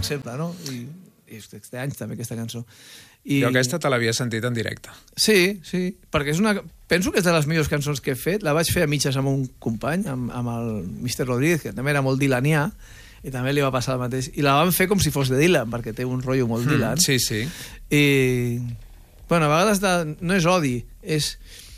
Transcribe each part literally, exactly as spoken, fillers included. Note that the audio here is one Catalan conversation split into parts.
sempre, no? I, i té anys també aquesta cançó. I... Jo aquesta te l'havia sentit en directe. Sí, sí, perquè és una... penso que és de les millors cançons que he fet. La vaig fer a mitges amb un company, amb, amb el mister Rodríguez, que també era molt dilanià, i també li va passar el mateix. I la vam fer com si fos de Dylan, perquè té un rotllo molt Dylan. Mm, sí, sí. I... bueno, a vegades de... no és odi, és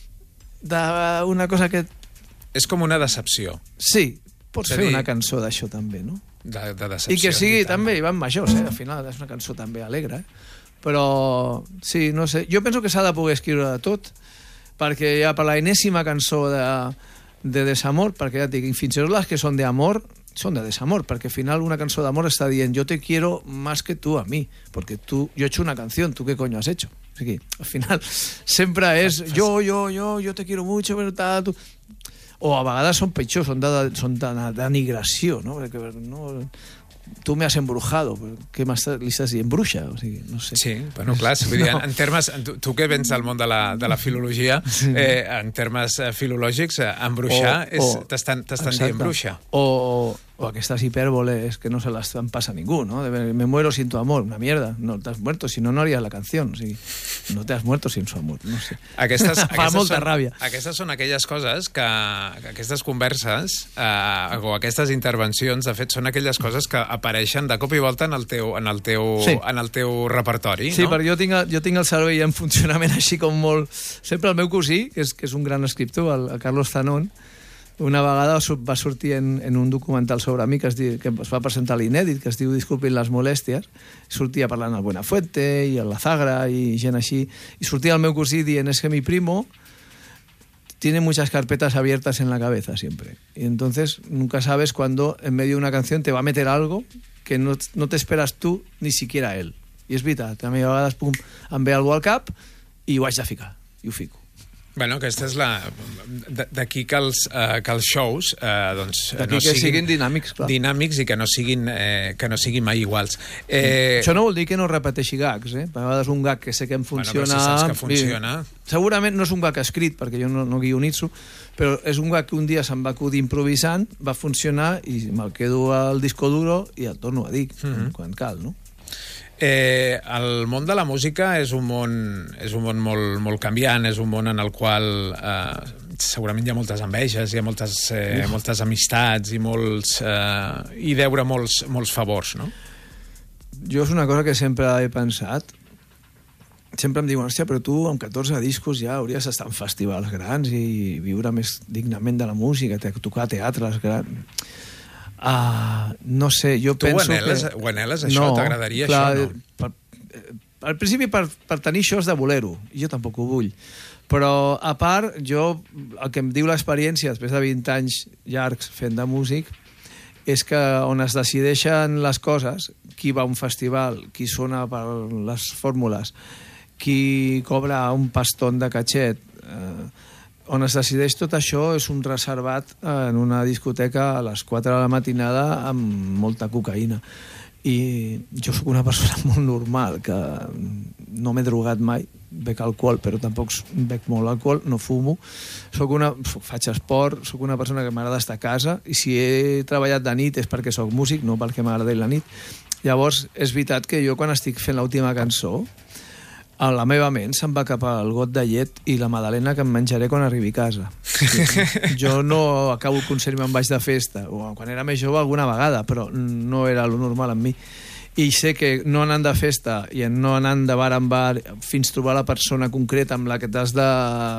d'una cosa que... És com una decepció. Sí, pots És a fer dir- una cançó d'això també, no? De, de decepció. I que sigui i tant. també, i van majors, eh? Al final és una cançó també alegre, eh? Però, sí, no sé, jo penso que s'ha de poder escriure de tot, perquè ja per la enèsima cançó de, de desamor, perquè ja et dic, fins i tot les que són d'amor, són de desamor, perquè al final una cançó d'amor està dient yo te quiero más que tú a mí, porque tú, yo he hecho una canción, ¿tú qué coño has hecho? O sigui, al final sempre és yo, yo, yo, yo te quiero mucho, pero tal, tu... o a vegades són pitjors, són de, són de denigració, no? Perquè, no, tu me has embrujado, què m'estàs, li estàs dient bruixa? O sigui, no sé. Sí, bueno, clar, vull dir, en, en termes, tu, tu que vens del món de la, de la filologia, Sí. eh, en termes eh, filològics, eh, embruixar, O- o- t'estan t'estan exacte. dient bruixa. O, o aquestes hipérboles que no se las pasa a ningú, ¿no? De, me muero sin tu amor, una mierda. No te has muerto, si no, no harías la canción. O sigui, no te has muerto sin su amor, no sé. Aquestes, Fa aquestes molta són, ràbia. Aquestes són aquelles coses que, que aquestes converses eh, o aquestes intervencions, de fet, són aquelles coses que apareixen de cop i volta en el teu, en el teu, Sí. en el teu repertori, Sí, no? perquè jo tinc, el- jo tinc el cervell en funcionament així com molt... Sempre el meu cosí, que és, que és un gran escriptor, el, el Carlos Zanón, una vegada su- va sortir en, en un documental sobre mi que, es diu, que es va presentar a l'Inèdit, que es diu Disculpin les molèsties, sortia parlant al Buenafuente i a la Zagra i gent així, i sortia el meu cosí dient es que mi primo tiene muchas carpetas abiertas en la cabeza siempre. Y entonces nunca sabes cuándo en medio de una canción te va a meter algo que no, no te esperas tú ni siquiera él. I és veritat, a mi a vegades pum, em ve algú al cap i ho haig de ficar, i ho fico. Bueno, aquesta és la... d- D'aquí que els, eh, que els shows eh, doncs, D'aquí no que siguin dinàmics, clar. dinàmics i que no siguin, eh, que no siguin mai iguals. Eh, Això no vol dir que no repeteixi gags, eh? A vegades un gag que sé que em funciona... Bueno, però si saps que funciona... Segurament no és un gag escrit, perquè jo no, no guionitzo, però és un gag que un dia se'm va acudir improvisant, va funcionar i me'l quedo al disco duro i el torno a dir, Mhm. quan cal, no? Eh, el món de la música és un món, és un món molt, molt canviant, és un món en el qual eh, segurament hi ha moltes enveges, hi ha moltes, eh, moltes amistats i molts eh, i deure molts, molts favors, no? Jo és una cosa que sempre he pensat. Sempre em diuen, hòstia, però tu amb catorze discos ja hauries d'estar en festivals grans i viure més dignament de la música, tocar teatres grans. Uh, no sé, jo Tu ho penso anheles, que... ho anheles, això? T'agradaria clar, això, no? Per, al principi per, per tenir això és de voler-ho, i jo tampoc ho vull. Però, a part, jo, el que em diu l'experiència, després de vint anys llargs fent de músic, és que on es decideixen les coses, qui va a un festival, qui sona per les fórmules, qui cobra un pastón de catxet, eh, on es decideix tot això és un reservat en una discoteca a les quatre de la matinada amb molta cocaïna. I jo sóc una persona molt normal, que no m'he drogat mai, bec alcohol, però tampoc bec molt alcohol, no fumo, soc una, faig esport, sóc una persona que m'agrada estar a casa, i si he treballat de nit és perquè sóc músic, no perquè m'agrada la nit. Llavors, és veritat que jo quan estic fent l'última cançó, a la meva ment se'n va cap al got de llet i la magdalena que em menjaré quan arribi a casa. Jo no acabo el concert i me'n vaig de festa, o quan era més jove alguna vegada, però no era lo normal amb mi. I sé que no anant de festa i no anant de bar en bar fins trobar la persona concreta amb la que t'has de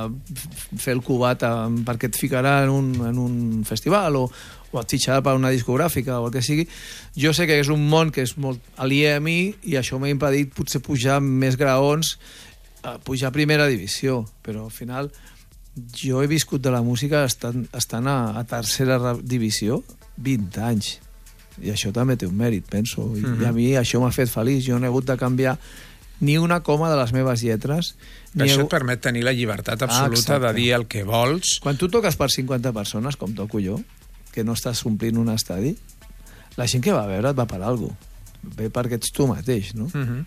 fer el cubat perquè et ficarà en un, en un festival o, o et fitxarà per una discogràfica o el que sigui, jo sé que és un món que és molt aliè a mi i això m'ha impedit potser pujar més graons, pujar a primera divisió, però al final jo he viscut de la música estant, estant a, a tercera divisió vint anys. I això també té un mèrit, penso. I, mm-hmm. I a mi això m'ha fet feliç. Jo no he hagut de canviar ni una coma de les meves lletres. Ni Això he... et permet tenir la llibertat absoluta ah, de dir el que vols. Quan tu toques per cinquanta persones, com toco jo, que no estàs omplint un estadi, la gent que va a veure et va per alguna cosa. Ve perquè ets tu mateix, no? Mm-hmm.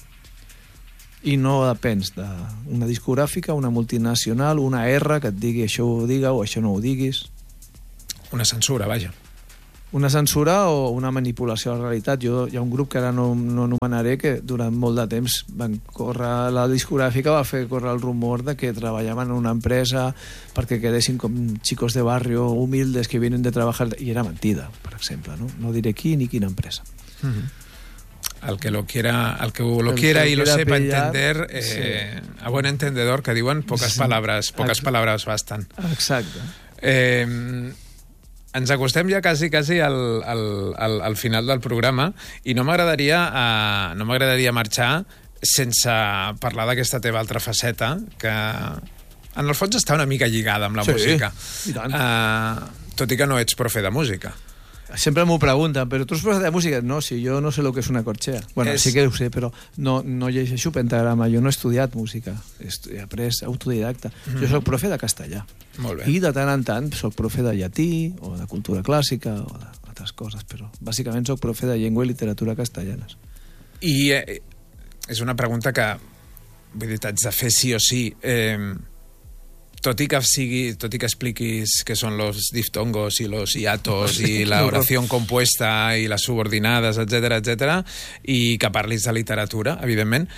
I no depens d'una discogràfica, una multinacional, una R que et digui això ho diga o això no ho diguis. Una censura, vaja. una censura o una manipulació de la realitat. Jo, hi ha un grup que ara no, no anomenaré que durant molt de temps van córrer, la discogràfica va fer córrer el rumor de que treballaven en una empresa perquè quedessin com chicos de barrio humildes que vienen de trabajar, i era mentida, per exemple, no, no diré qui ni quina empresa. Mm-hmm. El que lo quiera, el que lo el quiera que y lo quiera sepa pillar, entender, eh, sí. A buen entendedor, que diuen, pocas Sí. palabras, pocas Ex- palabras bastan. Exacte. Eh, ens acostem ja quasi, quasi al, al, al, al final del programa i no m'agradaria uh, no m'agradaria marxar sense parlar d'aquesta teva altra faceta que en el fons està una mica lligada amb la Sí, música. i tant. Uh, tot i que no ets profe de música. Sempre m'ho pregunten, però tu has posat de música? No, si jo no sé el que és una corxea. Bueno, És- sí que ho sé, però no, no llegeixo pentagrama, jo no he estudiat música, he, estu- he après autodidacta. Mm. Jo soc profe de castellà. Molt bé. I de tant en tant soc profe de llatí, o de cultura clàssica, o d'altres coses, però bàsicament soc profe de llengua i literatura castellanes. I eh, és una pregunta que, vull dir, t'haig de fer sí o sí. Eh, tot i que sigui, tot i que expliquis què són los diftongos i los hiatos i la oració compuesta i les subordinades, etcètera, etcètera, i que parlis de literatura, evidentment,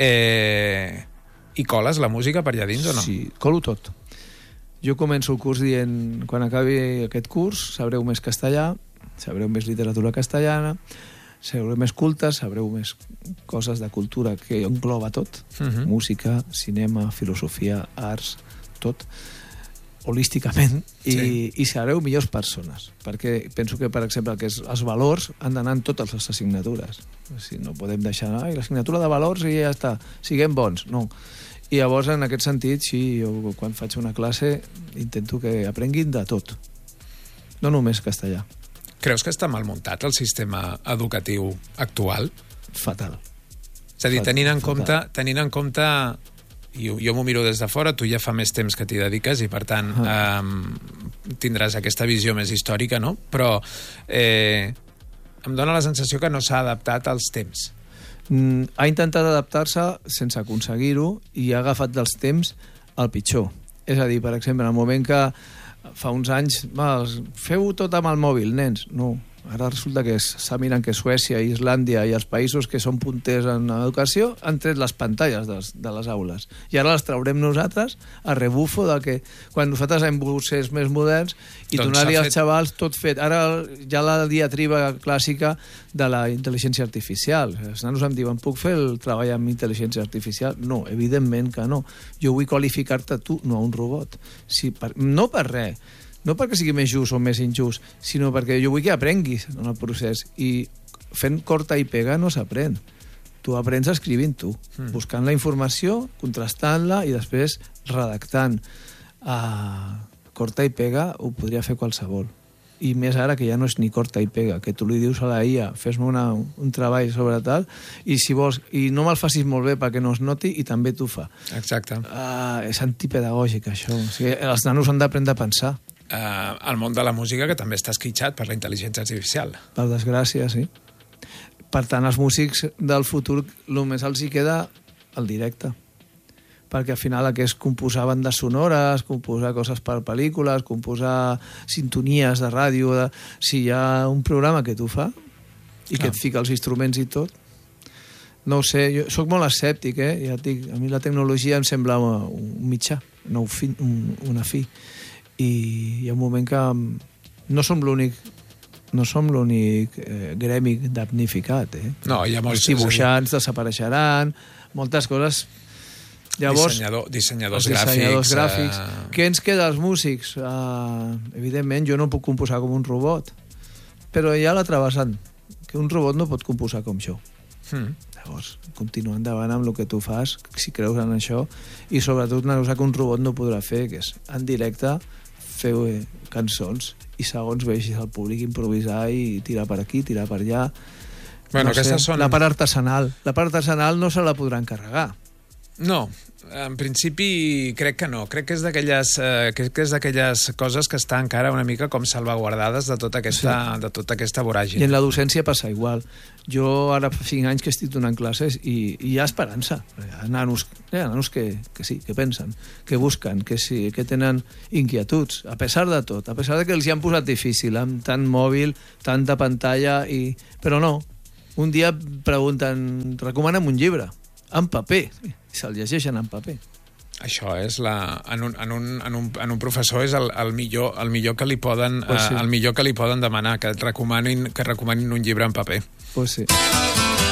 eh, i coles la música per allà dins o no? Sí, colo tot. Jo començo el curs dient, quan acabi aquest curs, sabreu més castellà, sabreu més literatura castellana, sabreu més cultes, sabreu més coses de cultura que engloba tot, Mhm. música, cinema, filosofia, arts, tot, holísticament, i, Sí. i sereu millors persones, perquè penso que, per exemple, que els valors han d'anar en totes les assignatures. Si no podem deixar, ai, l'assignatura de valors i ja està, siguem bons, no. I llavors, en aquest sentit, sí, jo quan faig una classe intento que aprenguin de tot, no només castellà. Creus que està mal muntat el sistema educatiu actual? Fatal. És a dir, Fatal, tenint en fatal. compte, tenint en compte i jo, jo m'ho miro des de fora, tu ja fa més temps que t'hi dediques i, per tant, Ah. eh, tindràs aquesta visió més històrica, no? Però eh, em dóna la sensació que no s'ha adaptat als temps. Mm, ha intentat adaptar-se sense aconseguir-ho i ha agafat dels temps el pitjor. És a dir, per exemple, en el moment que fa uns anys va, feu tot amb el mòbil, nens. No, ara resulta que s'ha mirant que Suècia, Islàndia i els països que són punters en educació han tret les pantalles de les, de les aules. I ara les traurem nosaltres a rebufo de que quan nosaltres hem volgut ser més moderns i Doncs donar-li s'ha als fet- xavals tot fet. Ara ja la diatriba clàssica de la intel·ligència artificial. Els nanos em diuen, puc fer el treball amb intel·ligència artificial? No, evidentment que no. Jo vull qualificar-te tu, no a un robot. Si per, no per res, no perquè sigui més just o més injust, sinó perquè jo vull que aprenguis en el procés. I fent corta i pega no s'aprèn. Tu aprens escrivint tu, mm. buscant la informació, contrastant-la i després redactant. Uh, corta i pega ho podria fer qualsevol. I més ara que ja no és ni corta i pega, que tu li dius a la I A, fes-me una, un treball sobre tal, i si vols, i no me'l facis molt bé perquè no es noti, i també t'ho fa. Exacte. Uh, és antipedagògic, això. O sigui, els nanos han d'aprendre a pensar. Uh, el món de la música, que també està esquitxat per la intel·ligència artificial. Per desgràcia, sí. Per tant, als músics del futur només els hi queda el directe. Perquè al final el que és composar bandes sonores, composar coses per pel·lícules, composar sintonies de ràdio, de... si hi ha un programa que t'ho fa i que Ah. et fica els instruments i tot, no ho sé, jo soc molt escèptic, eh? Ja et dic, a mi la tecnologia em sembla un mitjà, no un fi, un, una fi. I hi ha un moment que no som l'únic no som l'únic eh, gremi damnificat, eh? No, hi ha molts... Els dibuixants desapareixeran, moltes coses. Llavors, Dissenyador, dissenyadors, els dissenyadors gràfics... gràfics. Eh... Què ens queda als músics? Uh, evidentment, jo no puc composar com un robot, però hi ha l'altre vessant, que un robot no pot composar com jo. Hmm. Llavors, continua endavant amb el que tu fas, si creus en això, i sobretot una cosa que un robot no podrà fer, que és en directe fer eh, cançons i segons vegis el públic improvisar i tirar per aquí, tirar per allà. Bueno, no sé, aquestes són... la part artesanal. La part artesanal no se la podrà encarregar. No, en principi crec que no. Crec que és d'aquelles eh, crec que és d'aquelles coses que estan encara una mica com salvaguardades de tota aquesta, sí. de tota aquesta voràgine. I en la docència passa igual. Jo ara fa cinc anys que estic donant classes i, i hi ha esperança. Hi ha nanos, hi ha nanos que, que sí, que pensen, que busquen, que sí, que tenen inquietuds, a pesar de tot, a pesar de que els hi han posat difícil, amb tant mòbil, tanta pantalla, i... però no. Un dia pregunten, recomana'm un llibre, en paper, i se'l llegeixen en paper. Això és la... En un, en un, en un, en un professor és el, el, millor, el, millor que li poden, pues sí. eh, el millor que li poden demanar, que recomanin, que recomanin un llibre en paper. Pues sí.